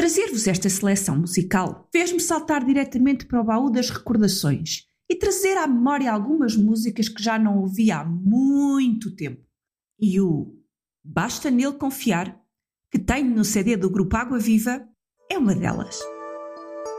Trazer-vos esta seleção musical fez-me saltar diretamente para o baú das recordações e trazer à memória algumas músicas que já não ouvi há muito tempo. E o Basta Nele Confiar, que tenho no CD do grupo Água Viva, é uma delas.